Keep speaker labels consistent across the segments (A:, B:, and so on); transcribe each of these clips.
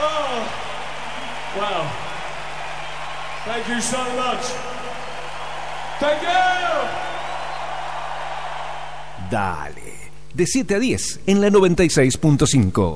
A: Oh, wow. Thank you so much. Thank you.
B: Dale, de 7 a 10 en la 96.5.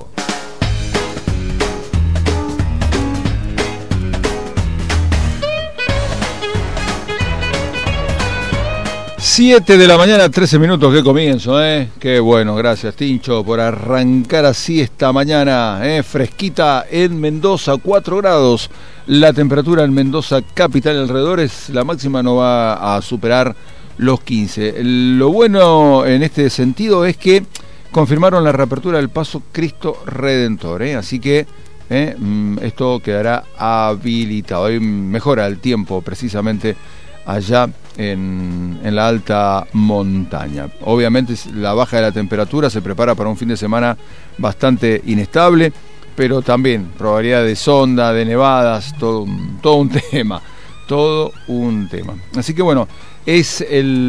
C: 7 de la mañana, 13 minutos, qué comienzo, Qué bueno, gracias Tincho por arrancar así esta mañana, fresquita en Mendoza, 4 grados, la temperatura en Mendoza capital alrededores, la máxima no va a superar los 15. Lo bueno en este sentido es que confirmaron la reapertura del Paso Cristo Redentor, así que esto quedará habilitado, y mejora el tiempo precisamente allá en la alta montaña. Obviamente la baja de la temperatura se prepara para un fin de semana bastante inestable, pero también probabilidad de sonda, de nevadas, todo un tema. Así que bueno, es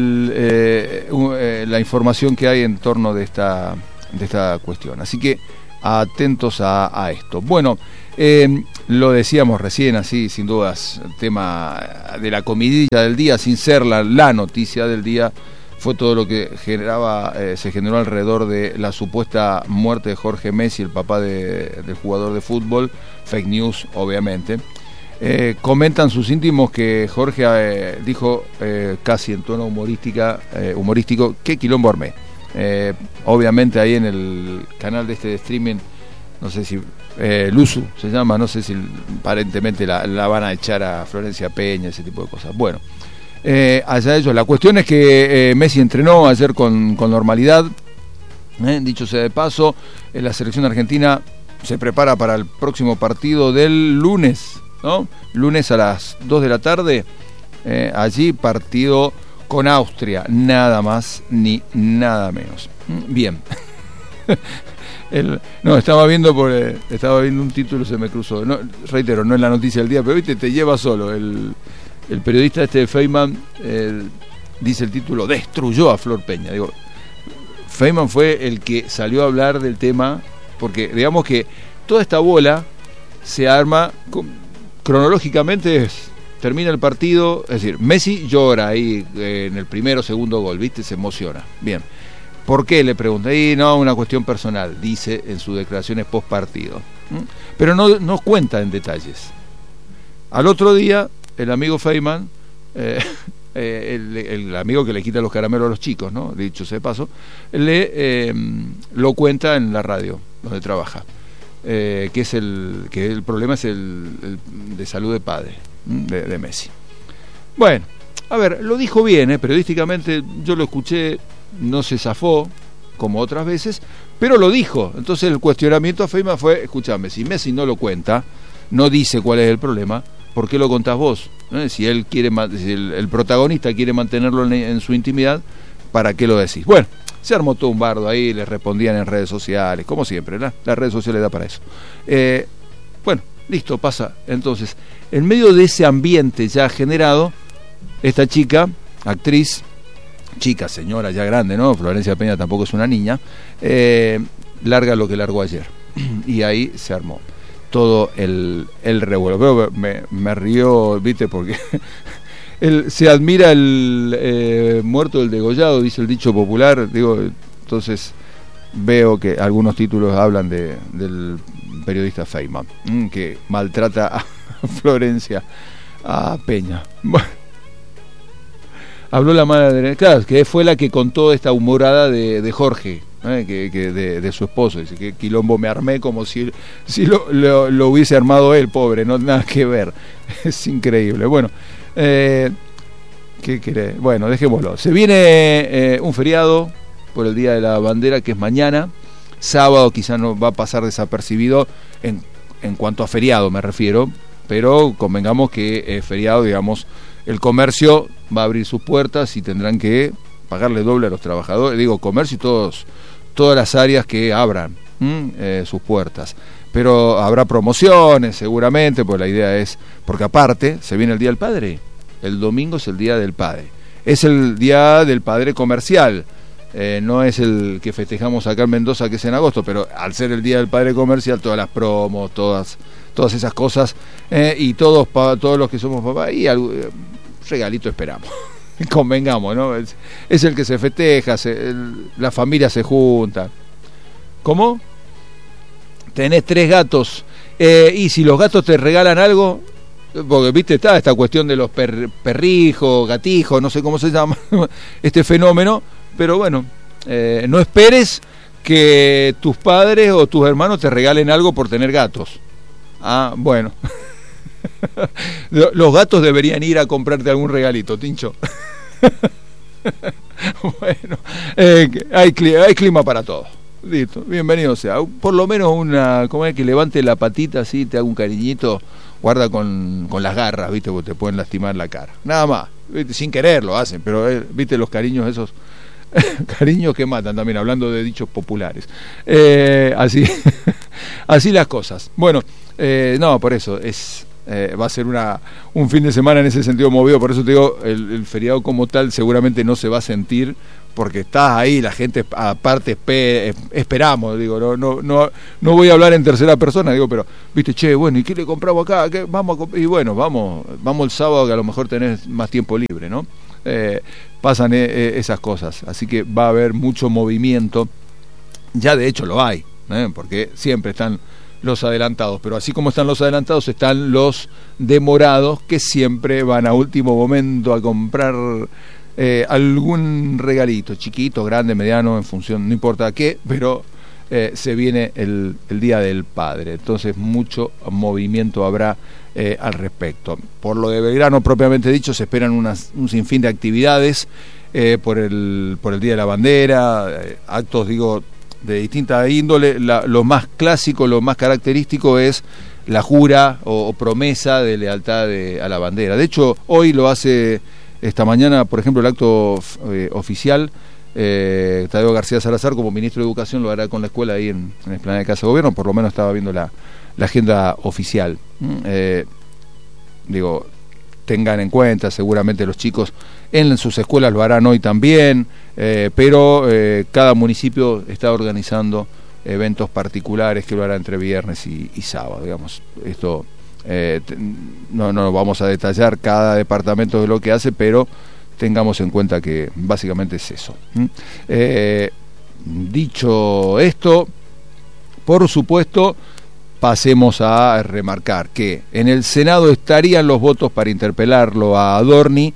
C: la información que hay en torno de esta cuestión. Así que atentos a esto. Bueno, lo decíamos recién, así sin dudas, tema de la comidilla del día, sin ser la noticia del día, fue todo lo que se generó alrededor de la supuesta muerte de Jorge Messi, el papá del jugador de fútbol. Fake news, obviamente. Comentan sus íntimos que Jorge dijo casi en tono humorístico, ¿qué quilombo armé? Obviamente ahí en el canal de streaming, no sé si Luzu se llama, no sé si aparentemente la van a echar a Florencia Peña, ese tipo de cosas. Bueno, allá ellos. La cuestión es que Messi entrenó ayer con normalidad, dicho sea de paso. La selección argentina se prepara para el próximo partido del lunes, ¿no? Lunes a las 2 de la tarde, allí partido con Austria, nada más ni nada menos. Bien. Estaba viendo un título, se me cruzó. No, reitero, no es la noticia del día, pero viste, te lleva solo. El periodista de Feynman dice el título, destruyó a Flor Peña. Digo, Feynman fue el que salió a hablar del tema, porque digamos que toda esta bola se arma cronológicamente. Termina el partido, es decir, Messi llora ahí en el primero o segundo gol, ¿viste? Se emociona. Bien. ¿Por qué? Le pregunta. No, una cuestión personal, dice en sus declaraciones post partido. Pero no cuenta en detalles. Al otro día, el amigo Feynman, el amigo que le quita los caramelos a los chicos, ¿no? Dicho sea de paso, lo cuenta en la radio donde trabaja. Que el problema es el de salud de padre de Messi. Bueno, a ver, lo dijo bien, periodísticamente yo lo escuché, no se zafó como otras veces, pero lo dijo. Entonces el cuestionamiento a Feynman fue, escúchame, si Messi no lo cuenta, no dice cuál es el problema, ¿por qué lo contás vos? Si él quiere, si el protagonista quiere mantenerlo en su intimidad, ¿para qué lo decís? Bueno, se armó todo un bardo ahí, le respondían en redes sociales, como siempre, ¿no? Las redes sociales da para eso. Bueno, listo, pasa. Entonces, en medio de ese ambiente ya generado, esta chica, actriz, señora ya grande, ¿no? Florencia Peña tampoco es una niña, larga lo que largó ayer. Y ahí se armó todo el revuelo. Pero me río, ¿viste? Porque se admira el muerto del degollado, dice el dicho popular. Digo, entonces veo que algunos títulos hablan del periodista Feynman, que maltrata a Florencia, a Peña. Bueno, habló la madre, claro, que fue la que contó esta humorada de Jorge, de su esposo. Dice que quilombo me armé, como si lo hubiese armado él, pobre, no nada que ver. Es increíble. Bueno, ¿qué querés? Bueno, dejémoslo. Se viene un feriado por el Día de la Bandera, que es mañana. Sábado quizás no va a pasar desapercibido en cuanto a feriado me refiero, pero convengamos que es feriado, digamos, el comercio va a abrir sus puertas y tendrán que pagarle doble a los trabajadores, digo, comercio y todas las áreas que abran sus puertas. Pero habrá promociones seguramente, pues la idea es, porque aparte se viene el Día del Padre, el domingo es el Día del Padre, es el Día del Padre comercial, No es el que festejamos acá en Mendoza, que es en agosto, pero al ser el Día del Padre Comercial, todas las promos, todas esas cosas, y todos los que somos papás, y regalito esperamos. Convengamos, ¿no? Es el que se festeja, la familia se junta. ¿Cómo? Tenés 3 gatos, y si los gatos te regalan algo, porque viste, está esta cuestión de los perrijos, gatijos, no sé cómo se llama este fenómeno, pero bueno, no esperes que tus padres o tus hermanos te regalen algo por tener gatos. Ah, bueno. Los gatos deberían ir a comprarte algún regalito, Tincho. Bueno, hay clima para todo. Listo, bienvenido sea. Por lo menos como es que levante la patita así, te haga un cariñito, guarda con las garras, ¿viste? Porque te pueden lastimar la cara. Nada más, ¿viste? Sin querer lo hacen, pero ¿viste los cariños esos? Cariños que matan también, hablando de dichos populares. Así las cosas. Bueno, no, por eso va a ser un fin de semana en ese sentido movido. Por eso te digo, el feriado como tal seguramente no se va a sentir, porque estás ahí, la gente aparte esperamos, digo, no voy a hablar en tercera persona, digo, pero viste, che, bueno, ¿y qué le compramos acá? Y bueno, vamos el sábado, que a lo mejor tenés más tiempo libre, ¿no? Pasan esas cosas, así que va a haber mucho movimiento. Ya de hecho lo hay, porque siempre están los adelantados, pero así como están los adelantados, están los demorados, que siempre van a último momento a comprar algún regalito, chiquito, grande, mediano, en función, no importa qué, pero se viene el Día del Padre, entonces mucho movimiento habrá al respecto. Por lo de Belgrano propiamente dicho, se esperan un sinfín de actividades por el Día de la Bandera, actos, digo, de distinta índole. Lo más clásico, lo más característico es la jura o promesa de lealtad a la bandera. De hecho, hoy lo hace, esta mañana, por ejemplo, el acto oficial, Tadeo García Salazar, como ministro de Educación, lo hará con la escuela ahí en el Esplanada de Casa de Gobierno. Por lo menos estaba viendo la agenda oficial. Digo, tengan en cuenta, seguramente los chicos en sus escuelas lo harán hoy también, pero cada municipio está organizando eventos particulares que lo hará entre viernes y sábado, digamos. Esto no vamos a detallar cada departamento de lo que hace, pero tengamos en cuenta que básicamente es eso. Dicho esto, por supuesto, pasemos a remarcar que en el Senado estarían los votos para interpelarlo a Adorni,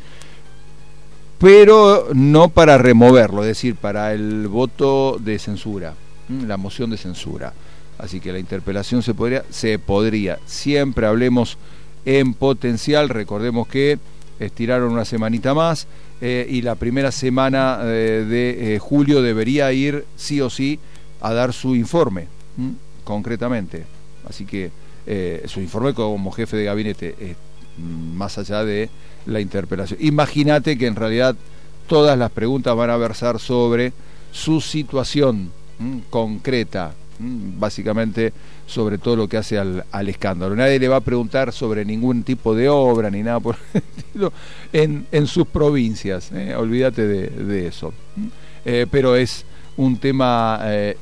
C: pero no para removerlo, es decir, para el voto de censura, la moción de censura. Así que la interpelación se podría. Siempre hablemos en potencial. Recordemos que estiraron una semanita más, y la primera semana de julio debería ir sí o sí a dar su informe, concretamente. Así que su informe como jefe de gabinete, más allá de la interpelación. Imagínate que en realidad todas las preguntas van a versar sobre su situación concreta, básicamente sobre todo lo que hace al escándalo. Nadie le va a preguntar sobre ningún tipo de obra ni nada por el estilo en sus provincias, olvídate de eso. Pero es un tema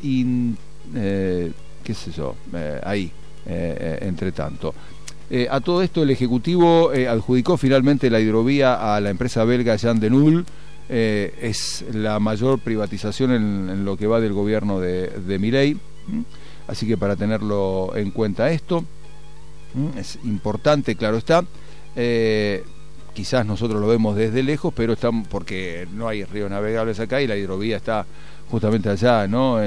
C: qué sé yo, ahí, entre tanto. A todo esto, el Ejecutivo adjudicó finalmente la hidrovía a la empresa belga Jan de Nul. Es la mayor privatización en lo que va del gobierno de Milei. Así que para tenerlo en cuenta esto, es importante, claro está. Quizás nosotros lo vemos desde lejos, pero estamos, porque no hay ríos navegables acá y la hidrovía está justamente allá, ¿no?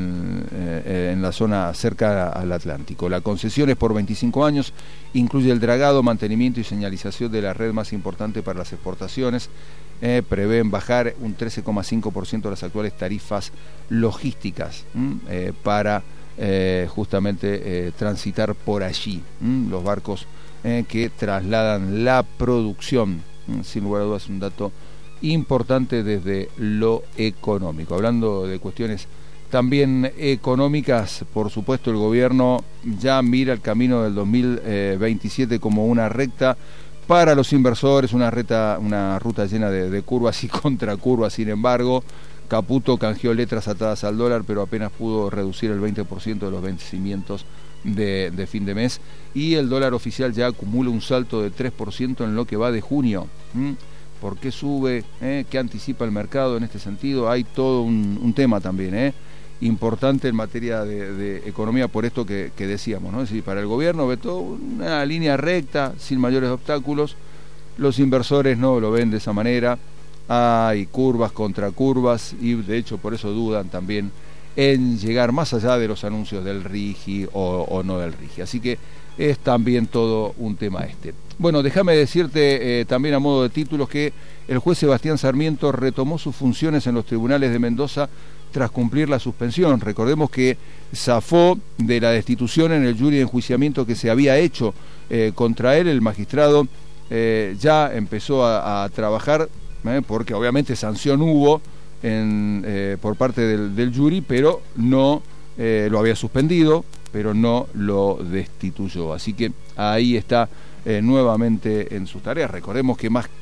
C: En la zona cerca al Atlántico. La concesión es por 25 años, incluye el dragado, mantenimiento y señalización de la red más importante para las exportaciones. Prevén bajar un 13,5% las actuales tarifas logísticas para justamente transitar por allí los barcos que trasladan la producción. Sin lugar a dudas, un dato importante desde lo económico. Hablando de cuestiones también económicas, por supuesto, el gobierno ya mira el camino del 2027 como una recta para los inversores, una ruta llena de curvas y contracurvas. Sin embargo, Caputo canjeó letras atadas al dólar, pero apenas pudo reducir el 20% de los vencimientos de fin de mes, y el dólar oficial ya acumula un salto de 3% en lo que va de junio. ¿Por qué sube? ¿Qué anticipa el mercado en este sentido? Hay todo un tema también importante en materia de economía, por esto que decíamos, ¿no? Es decir, para el gobierno ve todo una línea recta, sin mayores obstáculos. Los inversores no lo ven de esa manera. Hay curvas contra curvas, y de hecho por eso dudan también en llegar más allá de los anuncios del RIGI o no del RIGI. Así que es también todo un tema este. Bueno, déjame decirte también a modo de títulos que el juez Sebastián Sarmiento retomó sus funciones en los tribunales de Mendoza tras cumplir la suspensión. Recordemos que zafó de la destitución en el jury de enjuiciamiento que se había hecho contra él. El magistrado ya empezó a trabajar, porque obviamente sanción hubo por parte del jury, pero no lo había suspendido, pero no lo destituyó. Así que ahí está nuevamente en sus tareas. Recordemos que más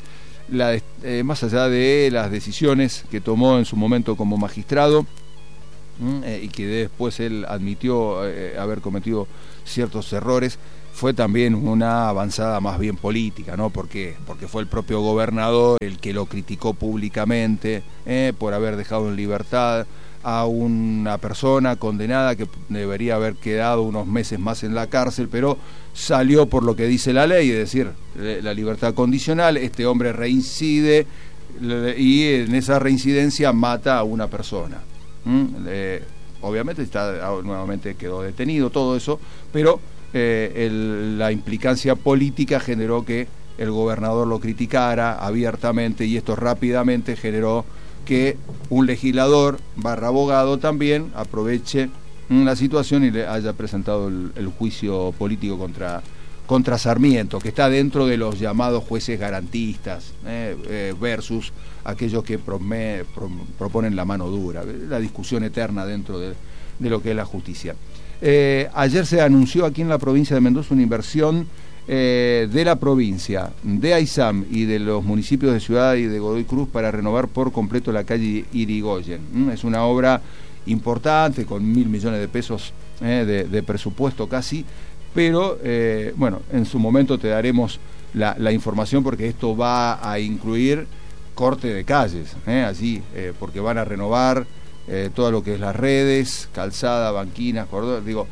C: allá de las decisiones que tomó en su momento como magistrado, y que después él admitió haber cometido ciertos errores, fue también una avanzada más bien política, ¿no? Porque fue el propio gobernador el que lo criticó públicamente por haber dejado en libertad a una persona condenada que debería haber quedado unos meses más en la cárcel, pero salió por lo que dice la ley, es decir, la libertad condicional. Este hombre reincide y en esa reincidencia mata a una persona. Obviamente nuevamente quedó detenido, todo eso, pero la implicancia política generó que el gobernador lo criticara abiertamente, y esto rápidamente generó que un legislador / abogado también aproveche la situación y le haya presentado el juicio político contra Sarmiento, que está dentro de los llamados jueces garantistas versus aquellos que proponen la mano dura, la discusión eterna dentro de lo que es la justicia. Ayer se anunció aquí en la provincia de Mendoza una inversión de la provincia, de AISAM y de los municipios de Ciudad y de Godoy Cruz para renovar por completo la calle Irigoyen. Es una obra importante, con 1.000 millones de pesos de presupuesto casi, pero bueno, en su momento te daremos la información, porque esto va a incluir corte de calles, allí, porque van a renovar todo lo que es las redes, calzada, banquinas, corredores, digo,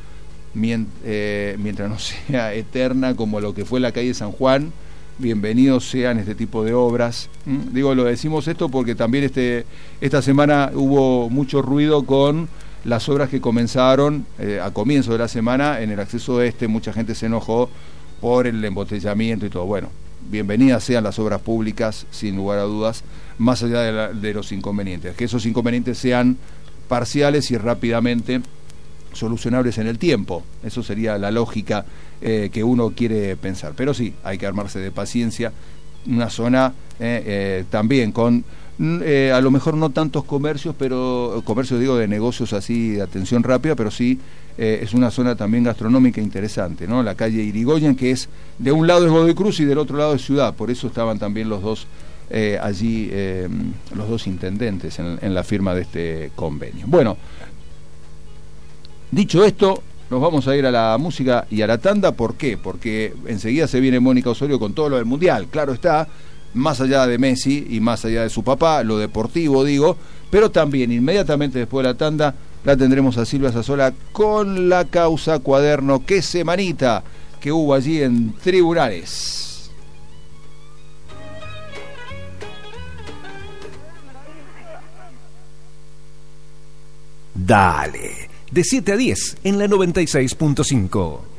C: mientras no sea eterna como lo que fue la calle San Juan, bienvenidos sean este tipo de obras. Digo, lo decimos esto porque también esta semana hubo mucho ruido con las obras que comenzaron a comienzo de la semana en el acceso mucha gente se enojó por el embotellamiento y todo. Bueno, bienvenidas sean las obras públicas, sin lugar a dudas, más allá de los inconvenientes, que esos inconvenientes sean parciales y rápidamente solucionables en el tiempo. Eso sería la lógica que uno quiere pensar, pero sí, hay que armarse de paciencia. Una zona también con a lo mejor no tantos comercios, pero comercios, digo, de negocios así de atención rápida, pero sí es una zona también gastronómica interesante, ¿no? La calle Irigoyen, que es de un lado es Godoy Cruz y del otro lado es Ciudad, por eso estaban también los dos allí, los dos intendentes en la firma de este convenio. Bueno, dicho esto, nos vamos a ir a la música y a la tanda. ¿Por qué? Porque enseguida se viene Mónica Osorio con todo lo del Mundial, claro está, más allá de Messi y más allá de su papá, lo deportivo digo, pero también inmediatamente después de la tanda la tendremos a Silvia Sassola con la causa Cuaderno. ¡Qué semanita que hubo allí en tribunales!
B: Dale, de 7 a 10 en la 96.5.